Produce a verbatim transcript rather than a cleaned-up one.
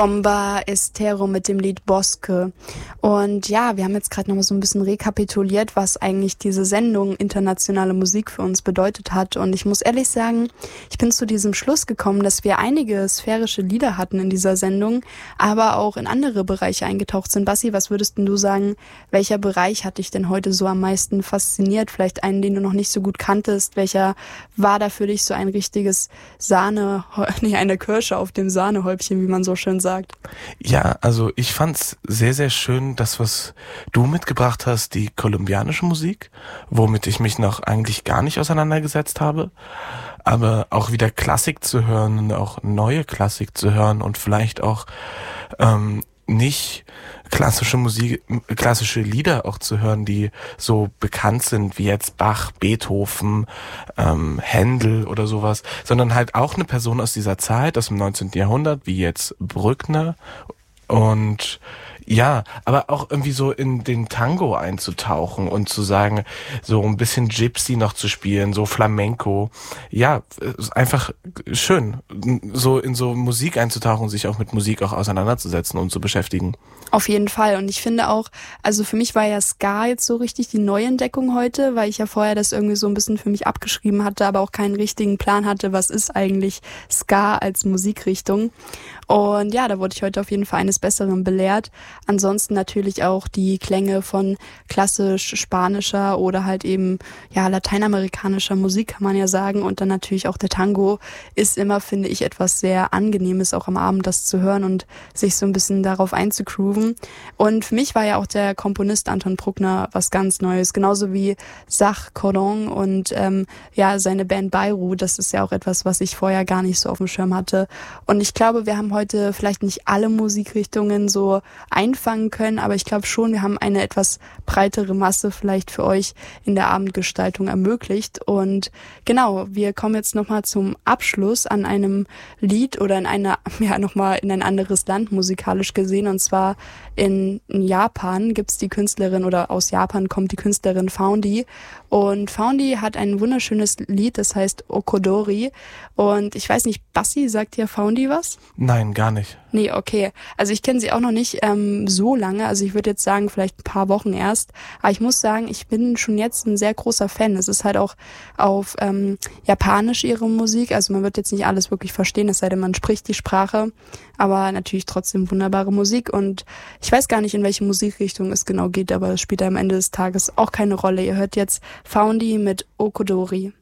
Bomba Estero mit dem Lied Bosque. Und ja, wir haben jetzt gerade noch mal so ein bisschen rekapituliert, was eigentlich diese Sendung internationale Musik für uns bedeutet hat. Und ich muss ehrlich sagen, ich bin zu diesem Schluss gekommen, dass wir einige sphärische Lieder hatten in dieser Sendung, aber auch in andere Bereiche eingetaucht sind. Bassi, was würdest denn du sagen, welcher Bereich hat dich denn heute so am meisten fasziniert? Vielleicht einen, den du noch nicht so gut kanntest. Welcher war da für dich so ein richtiges Sahne, nee, eine Kirsche auf dem Sahnehäubchen, wie man so schön sagt? Ja, also ich fand's sehr, sehr schön, das, was du mitgebracht hast, die kolumbianische Musik, womit ich mich noch eigentlich gar nicht auseinandergesetzt habe. Aber auch wieder Klassik zu hören und auch neue Klassik zu hören und vielleicht auch ähm, nicht klassische Musik, klassische Lieder auch zu hören, die so bekannt sind wie jetzt Bach, Beethoven, ähm, Händel oder sowas, sondern halt auch eine Person aus dieser Zeit, aus dem neunzehnten Jahrhundert, wie jetzt Bruckner. Und ja, aber auch irgendwie so in den Tango einzutauchen und zu sagen, so ein bisschen Gypsy noch zu spielen, so Flamenco. Ja, ist einfach schön, so in so Musik einzutauchen, sich auch mit Musik auch auseinanderzusetzen und zu beschäftigen. Auf jeden Fall. Und ich finde auch, also für mich war ja Ska jetzt so richtig die Neuentdeckung heute, weil ich ja vorher das irgendwie so ein bisschen für mich abgeschrieben hatte, aber auch keinen richtigen Plan hatte, was ist eigentlich Ska als Musikrichtung. Und ja, da wurde ich heute auf jeden Fall eines Besseren belehrt. Ansonsten natürlich auch die Klänge von klassisch spanischer oder halt eben ja lateinamerikanischer Musik, kann man ja sagen. Und dann natürlich auch der Tango ist immer, finde ich, etwas sehr Angenehmes, auch am Abend das zu hören und sich so ein bisschen darauf einzugrooven. Und für mich war ja auch der Komponist Anton Bruckner was ganz Neues, genauso wie Sach Cordon und ähm, ja seine Band Beirut. Das ist ja auch etwas, was ich vorher gar nicht so auf dem Schirm hatte. Und ich glaube, wir haben heute vielleicht nicht alle Musikrichtungen so einfangen können, aber ich glaube schon, wir haben eine etwas breitere Masse vielleicht für euch in der Abendgestaltung ermöglicht. Und genau, wir kommen jetzt nochmal zum Abschluss an einem Lied oder in einer, ja nochmal in ein anderes Land musikalisch gesehen, und zwar in Japan gibt's die Künstlerin oder aus Japan kommt die Künstlerin Foundy, und Foundy hat ein wunderschönes Lied, das heißt Okodori, und ich weiß nicht, Bassi, sagt dir Foundy was? Nein, gar nicht. Nee, okay. Also ich kenne sie auch noch nicht ähm, so lange, also ich würde jetzt sagen, vielleicht ein paar Wochen erst, aber ich muss sagen, ich bin schon jetzt ein sehr großer Fan. Es ist halt auch auf ähm, Japanisch ihre Musik, also man wird jetzt nicht alles wirklich verstehen, es sei denn, man spricht die Sprache, aber natürlich trotzdem wunderbare Musik, und ich weiß gar nicht, in welche Musikrichtung es genau geht, aber es spielt am Ende des Tages auch keine Rolle. Ihr hört jetzt Foundy mit Okodori.